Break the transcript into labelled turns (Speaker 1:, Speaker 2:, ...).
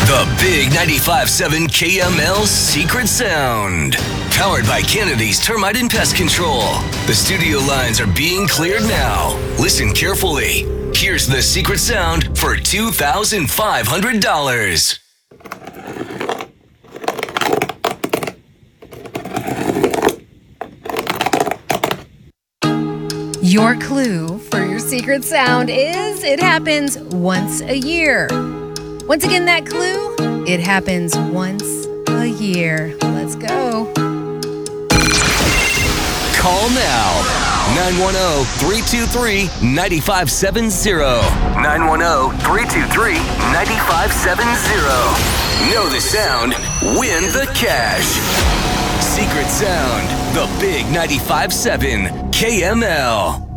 Speaker 1: The Big 95.7 KML Secret Sound. Powered by Kennedy's Termite and Pest Control. The studio lines are being cleared now. Listen carefully. Here's the secret sound for $2,500.
Speaker 2: Your clue for your secret sound is it happens once a year. Once again, that clue, it happens once a year. Let's go.
Speaker 1: Call now. 910-323-9570. 910-323-9570. Know the sound, win the cash. Secret Sound, the Big 95.7 KML.